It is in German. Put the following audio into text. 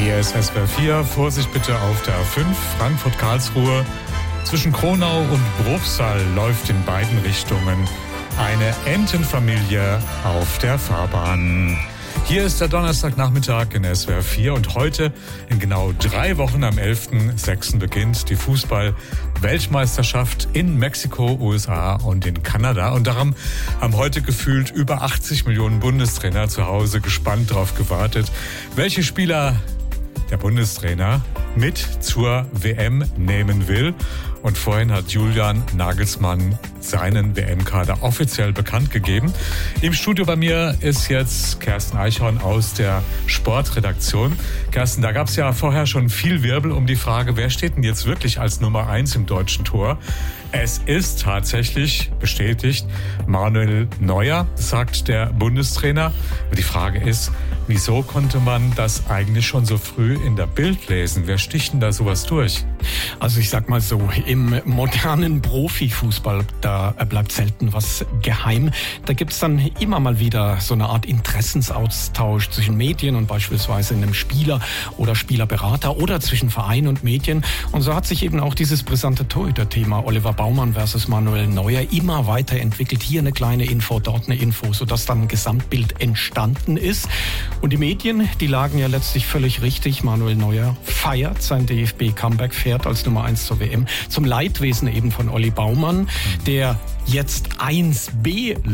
Hier ist SWR 4. Vorsicht bitte auf der A5 Frankfurt-Karlsruhe. Zwischen Kronau und Bruchsal läuft in beiden Richtungen eine Entenfamilie auf der Fahrbahn. Hier ist der Donnerstagnachmittag in SWR 4 und heute in genau 3 Wochen am 11.06. beginnt die Fußball-Weltmeisterschaft in Mexiko, USA und in Kanada. Und darum haben heute gefühlt über 80 Millionen Bundestrainer zu Hause gespannt darauf gewartet, welche Spieler der Bundestrainer mit zur WM nehmen will. Und vorhin hat Julian Nagelsmann seinen WM-Kader offiziell bekannt gegeben. Im Studio bei mir ist jetzt Kerstin Eichhorn aus der Sportredaktion. Kerstin, da gab es ja vorher schon viel Wirbel um die Frage, wer steht denn jetzt wirklich als Nummer 1 im deutschen Tor? Es ist tatsächlich bestätigt Manuel Neuer, sagt der Bundestrainer. Aber die Frage ist, wieso konnte man das eigentlich schon so früh in der Bild lesen? Wer sticht denn da sowas durch? Also ich sag mal so, im modernen Profifußball, da bleibt selten was geheim. Da gibt's dann immer mal wieder so eine Art Interessensaustausch zwischen Medien und beispielsweise einem Spieler oder Spielerberater oder zwischen Verein und Medien. Und so hat sich eben auch dieses brisante Torhüter-Thema Oliver Baumann versus Manuel Neuer immer weiterentwickelt. Hier eine kleine Info, dort eine Info, sodass dann ein Gesamtbild entstanden ist. Und die Medien, die lagen ja letztlich völlig richtig. Manuel Neuer feiert sein DFB-Comeback, fährt als Nummer 1 zur WM. Zum Leidwesen eben von Olli Baumann, der jetzt 1B